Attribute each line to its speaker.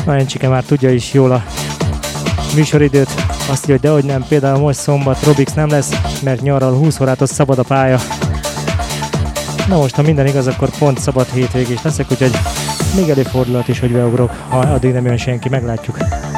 Speaker 1: Nagyon Csike már tudja is jól a műsoridőt. Azt mondja, hogy dehogy nem, például most szombat Robix nem lesz, mert nyarral 20 órától szabad a pálya. Na most, ha minden igaz, akkor pont szabad hétvégés leszek, úgyhogy még előfordulhat is, hogy beugrok, ha addig nem jön senki, meglátjuk.